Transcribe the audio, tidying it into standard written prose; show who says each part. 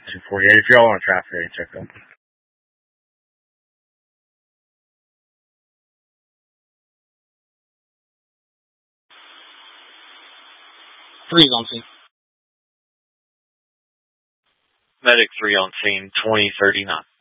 Speaker 1: 248. If y'all want a traffic rating, check them.
Speaker 2: Three's on scene.
Speaker 3: Medic 3 on scene, 2039.